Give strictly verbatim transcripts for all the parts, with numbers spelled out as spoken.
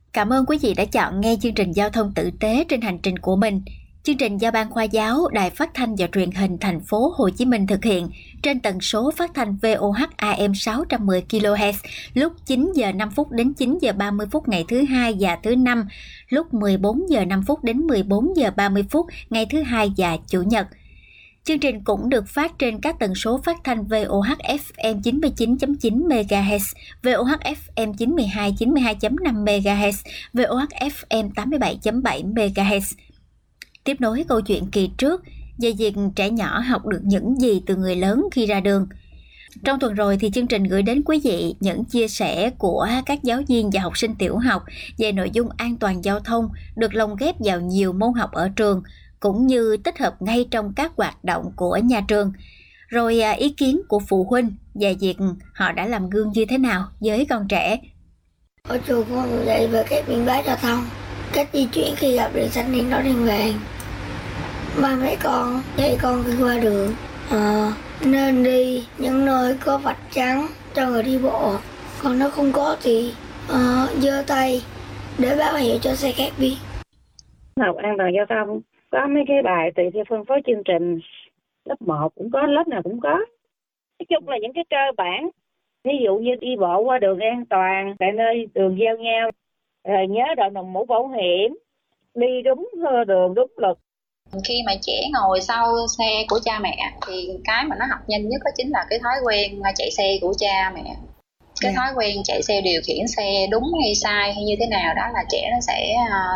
Cảm ơn quý vị đã chọn nghe chương trình Giao thông tử tế trên hành trình của mình. Chương trình do Ban Khoa giáo Đài Phát thanh và Truyền hình Thành phố Hồ Chí Minh thực hiện trên tần số phát thanh vê o hát a em sáu trăm mười ki lô héc lúc chín giờ năm phút đến chín giờ ba mươi phút ngày thứ hai và thứ năm, lúc mười bốn giờ năm phút đến mười bốn giờ ba mươi phút ngày thứ hai và chủ nhật. Chương trình cũng được phát trên các tần số phát thanh vê o hát ép em chín mươi chín chấm chín mê ga héc, vê o hát ép em chín mươi hai chín mươi hai chấm năm mê ga héc, vê o hát ép em tám mươi bảy chấm bảy mê ga héc. Tiếp nối câu chuyện kỳ trước về việc trẻ nhỏ học được những gì từ người lớn khi ra đường. Trong tuần rồi thì chương trình gửi đến quý vị những chia sẻ của các giáo viên và học sinh tiểu học về nội dung an toàn giao thông được lồng ghép vào nhiều môn học ở trường, cũng như tích hợp ngay trong các hoạt động của nhà trường. Rồi ý kiến của phụ huynh về việc họ đã làm gương như thế nào với con trẻ. Ở trường con dạy về các biện pháp giao thông, cách di chuyển khi gặp đèn xanh đèn đỏ đèn vàng. Ba mẹ con dạy con khi qua đường à, nên đi những nơi có vạch trắng cho người đi bộ, còn nếu không có thì à, giơ tay để báo hiệu cho xe khác biết. Học an toàn giao thông có mấy cái bài tùy theo phân phối chương trình, lớp một cũng có, lớp nào cũng có. Nói chung là những cái cơ bản, ví dụ như đi bộ qua đường an toàn tại nơi đường giao nhau, rồi nhớ đội nòng mũ bảo hiểm, đi đúng đường đúng luật. Khi mà trẻ ngồi sau xe của cha mẹ thì cái mà nó học nhanh nhất đó chính là cái thói quen chạy xe của cha mẹ. Cái yeah. thói quen chạy xe, điều khiển xe đúng hay sai hay như thế nào đó là trẻ nó sẽ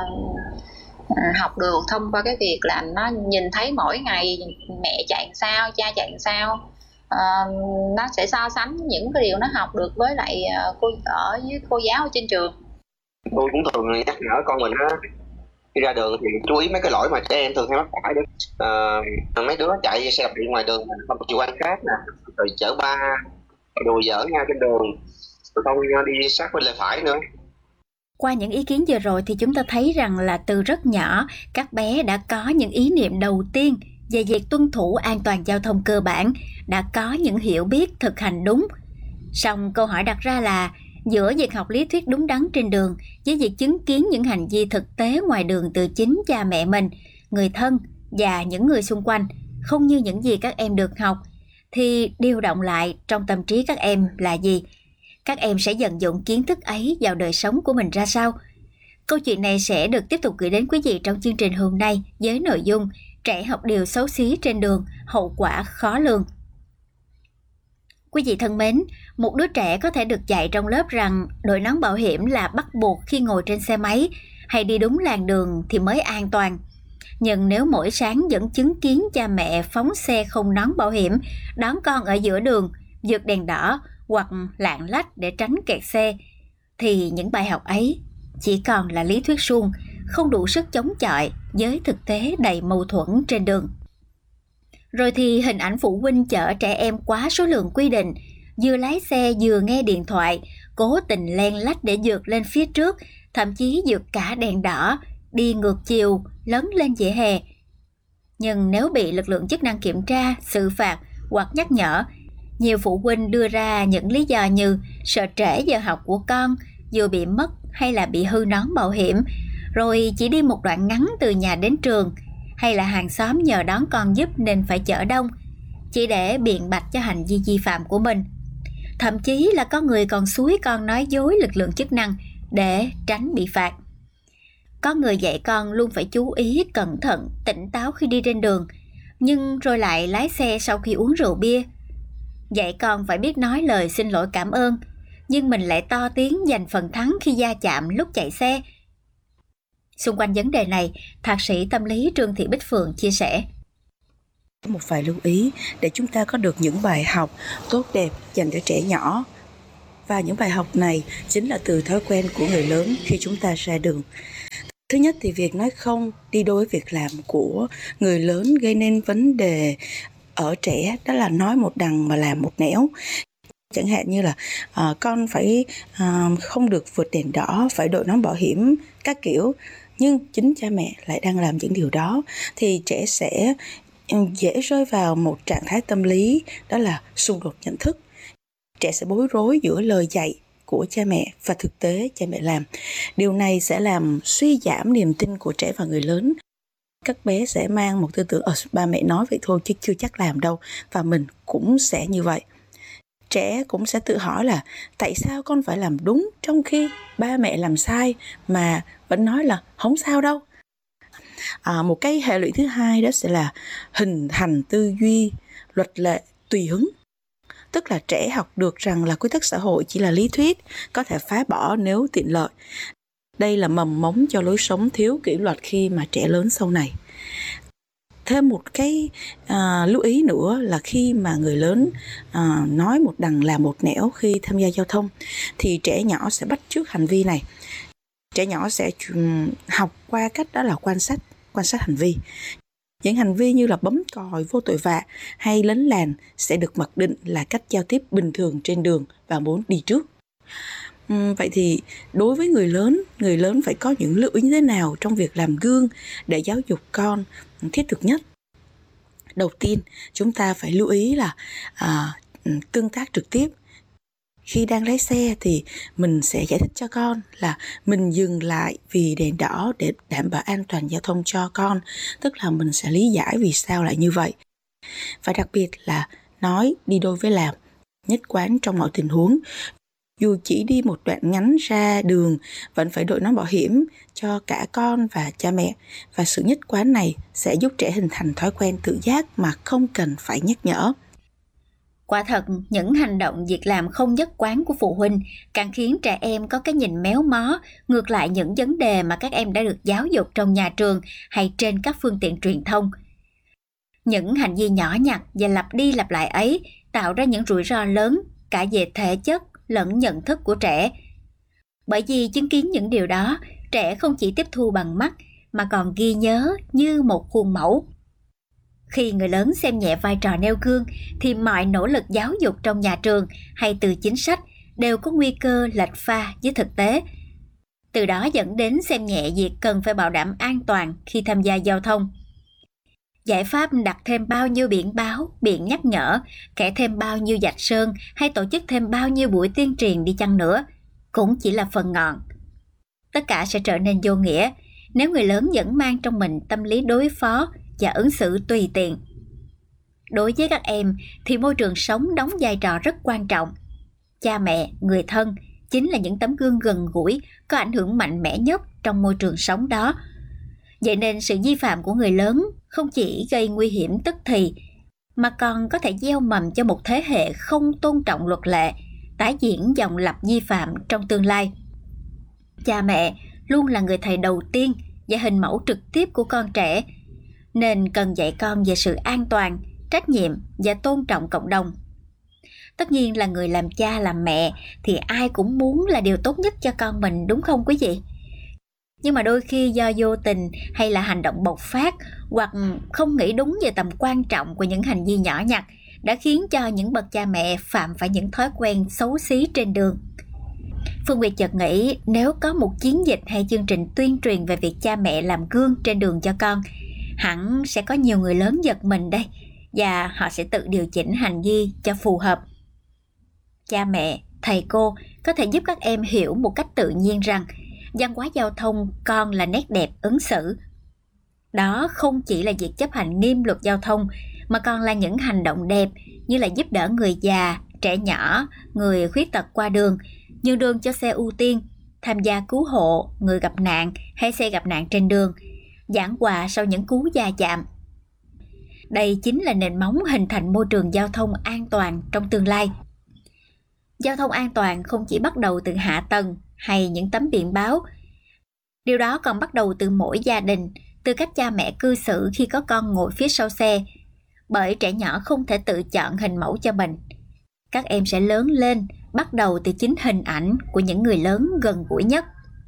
uh, học được thông qua cái việc là nó nhìn thấy mỗi ngày mẹ chạy làm sao, cha chạy làm sao. Uh, nó sẽ so sánh những cái điều nó học được với lại uh, cô ở với cô giáo ở trên trường. Tôi cũng thường nhắc nhở con mình đó, khi ra đường thì chú ý mấy cái lỗi mà trẻ em thường hay mắc phải. Đấy à, mấy đứa chạy xe đạp điện ngoài đường không chịu quan sát nè, rồi chở ba đùa giỡn nhau trên đường, rồi không đi sát bên lề phải nữa. Qua những ý kiến vừa rồi thì chúng ta thấy rằng là từ rất nhỏ các bé đã có những ý niệm đầu tiên về việc tuân thủ an toàn giao thông cơ bản, đã có những hiểu biết thực hành đúng. Song câu hỏi đặt ra là giữa việc học lý thuyết đúng đắn trên đường với việc chứng kiến những hành vi thực tế ngoài đường từ chính cha mẹ mình, người thân và những người xung quanh, không như những gì các em được học, thì điều động lại trong tâm trí các em là gì? Các em sẽ vận dụng kiến thức ấy vào đời sống của mình ra sao? Câu chuyện này sẽ được tiếp tục gửi đến quý vị trong chương trình hôm nay với nội dung trẻ học điều xấu xí trên đường, hậu quả khó lường. Quý vị thân mến, một đứa trẻ có thể được dạy trong lớp rằng đội nón bảo hiểm là bắt buộc khi ngồi trên xe máy hay đi đúng làn đường thì mới an toàn. Nhưng nếu mỗi sáng vẫn chứng kiến cha mẹ phóng xe không nón bảo hiểm, đón con ở giữa đường, vượt đèn đỏ hoặc lạng lách để tránh kẹt xe, thì những bài học ấy chỉ còn là lý thuyết suông, không đủ sức chống chọi với thực tế đầy mâu thuẫn trên đường. Rồi thì hình ảnh phụ huynh chở trẻ em quá số lượng quy định, vừa lái xe vừa nghe điện thoại, cố tình len lách để vượt lên phía trước, thậm chí vượt cả đèn đỏ, đi ngược chiều, lấn lên vỉa hè. Nhưng nếu bị lực lượng chức năng kiểm tra, xử phạt hoặc nhắc nhở, nhiều phụ huynh đưa ra những lý do như sợ trễ giờ học của con, vừa bị mất hay là bị hư nón bảo hiểm, rồi chỉ đi một đoạn ngắn từ nhà đến trường, hay là hàng xóm nhờ đón con giúp nên phải chở đông, chỉ để biện bạch cho hành vi vi phạm của mình. Thậm chí là có người còn xúi con nói dối lực lượng chức năng để tránh bị phạt. Có người dạy con luôn phải chú ý, cẩn thận, tỉnh táo khi đi trên đường, nhưng rồi lại lái xe sau khi uống rượu bia. Dạy con phải biết nói lời xin lỗi cảm ơn, nhưng mình lại to tiếng giành phần thắng khi va chạm lúc chạy xe. Xung quanh vấn đề này, Thạc sĩ tâm lý Trương Thị Bích Phượng chia sẻ. Một vài lưu ý để chúng ta có được những bài học tốt đẹp dành cho trẻ nhỏ. Và những bài học này chính là từ thói quen của người lớn khi chúng ta ra đường. Thứ nhất thì việc nói không đi đôi với việc làm của người lớn gây nên vấn đề ở trẻ, đó là nói một đằng mà làm một nẻo. Chẳng hạn như là uh, con phải uh, không được vượt đèn đỏ, phải đội nón bảo hiểm, các kiểu. Nhưng chính cha mẹ lại đang làm những điều đó, thì trẻ sẽ dễ rơi vào một trạng thái tâm lý, đó là xung đột nhận thức. Trẻ sẽ bối rối giữa lời dạy của cha mẹ và thực tế cha mẹ làm. Điều này sẽ làm suy giảm niềm tin của trẻ và người lớn. Các bé sẽ mang một tư tưởng ở ba mẹ nói vậy thôi chứ chưa chắc làm đâu, và mình cũng sẽ như vậy. Trẻ cũng sẽ tự hỏi là tại sao con phải làm đúng trong khi ba mẹ làm sai mà vẫn nói là không sao đâu. À, một cái hệ lụy thứ hai đó sẽ là hình thành tư duy luật lệ tùy hứng. Tức là trẻ học được rằng là quy tắc xã hội chỉ là lý thuyết, có thể phá bỏ nếu tiện lợi. Đây là mầm mống cho lối sống thiếu kỷ luật khi mà trẻ lớn sau này. Thêm một cái à, lưu ý nữa là khi mà người lớn à, nói một đằng làm một nẻo khi tham gia giao thông thì trẻ nhỏ sẽ bắt chước hành vi này. Trẻ nhỏ sẽ học qua cách đó là quan sát, quan sát hành vi. Những hành vi như là bấm còi vô tội vạ hay lấn làn sẽ được mặc định là cách giao tiếp bình thường trên đường và muốn đi trước. Uhm, vậy thì đối với người lớn, người lớn phải có những lưu ý như thế nào trong việc làm gương để giáo dục con thiết thực nhất? Đầu tiên, chúng ta phải lưu ý là à, tương tác trực tiếp. Khi đang lái xe thì mình sẽ giải thích cho con là mình dừng lại vì đèn đỏ để đảm bảo an toàn giao thông cho con. Tức là mình sẽ lý giải vì sao lại như vậy. Và đặc biệt là nói đi đôi với làm, nhất quán trong mọi tình huống. Dù chỉ đi một đoạn ngắn ra đường, vẫn phải đội nón bảo hiểm cho cả con và cha mẹ. Và sự nhất quán này sẽ giúp trẻ hình thành thói quen tự giác mà không cần phải nhắc nhở. Quả thật, những hành động việc làm không nhất quán của phụ huynh càng khiến trẻ em có cái nhìn méo mó ngược lại những vấn đề mà các em đã được giáo dục trong nhà trường hay trên các phương tiện truyền thông. Những hành vi nhỏ nhặt và lặp đi lặp lại ấy tạo ra những rủi ro lớn cả về thể chất lẫn nhận thức của trẻ. Bởi vì chứng kiến những điều đó, trẻ không chỉ tiếp thu bằng mắt mà còn ghi nhớ như một khuôn mẫu. Khi người lớn xem nhẹ vai trò nêu gương thì mọi nỗ lực giáo dục trong nhà trường hay từ chính sách đều có nguy cơ lệch pha với thực tế. Từ đó dẫn đến xem nhẹ việc cần phải bảo đảm an toàn khi tham gia giao thông. Giải pháp đặt thêm bao nhiêu biển báo, biển nhắc nhở, kẻ thêm bao nhiêu vạch sơn hay tổ chức thêm bao nhiêu buổi tuyên truyền đi chăng nữa cũng chỉ là phần ngọn. Tất cả sẽ trở nên vô nghĩa nếu người lớn vẫn mang trong mình tâm lý đối phó và ứng xử tùy tiện. Đối với các em thì môi trường sống đóng vai trò rất quan trọng. Cha mẹ, người thân chính là những tấm gương gần gũi, có ảnh hưởng mạnh mẽ nhất trong môi trường sống đó. Vậy nên sự vi phạm của người lớn không chỉ gây nguy hiểm tức thì, mà còn có thể gieo mầm cho một thế hệ không tôn trọng luật lệ, tái diễn dòng lặp vi phạm trong tương lai. Cha mẹ luôn là người thầy đầu tiên và hình mẫu trực tiếp của con trẻ, nên cần dạy con về sự an toàn, trách nhiệm và tôn trọng cộng đồng. Tất nhiên là người làm cha làm mẹ thì ai cũng muốn là điều tốt nhất cho con mình, đúng không quý vị? Nhưng mà đôi khi do vô tình hay là hành động bộc phát hoặc không nghĩ đúng về tầm quan trọng của những hành vi nhỏ nhặt đã khiến cho những bậc cha mẹ phạm phải những thói quen xấu xí trên đường. Phương Nguyệt chợt nghĩ nếu có một chiến dịch hay chương trình tuyên truyền về việc cha mẹ làm gương trên đường cho con, hẳn sẽ có nhiều người lớn giật mình đây, và họ sẽ tự điều chỉnh hành vi cho phù hợp. Cha mẹ, thầy cô có thể giúp các em hiểu một cách tự nhiên rằng văn hóa giao thông còn là nét đẹp ứng xử. Đó không chỉ là việc chấp hành nghiêm luật giao thông, mà còn là những hành động đẹp như là giúp đỡ người già, trẻ nhỏ, người khuyết tật qua đường, nhường đường cho xe ưu tiên, tham gia cứu hộ người gặp nạn hay xe gặp nạn trên đường, giảng hòa sau những cú va chạm. Đây chính là nền móng hình thành môi trường giao thông an toàn trong tương lai. Giao thông an toàn không chỉ bắt đầu từ hạ tầng hay những tấm biển báo. Điều đó còn bắt đầu từ mỗi gia đình, từ cách cha mẹ cư xử khi có con ngồi phía sau xe. Bởi trẻ nhỏ không thể tự chọn hình mẫu cho mình. Các em sẽ lớn lên bắt đầu từ chính hình ảnh của những người lớn gần gũi nhất.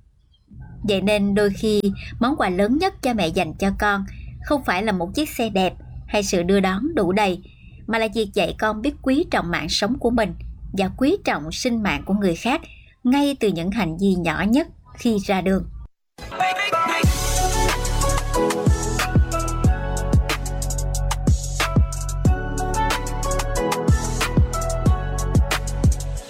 Vậy nên đôi khi món quà lớn nhất cha mẹ dành cho con không phải là một chiếc xe đẹp hay sự đưa đón đủ đầy, mà là việc dạy con biết quý trọng mạng sống của mình và quý trọng sinh mạng của người khác ngay từ những hành vi nhỏ nhất khi ra đường.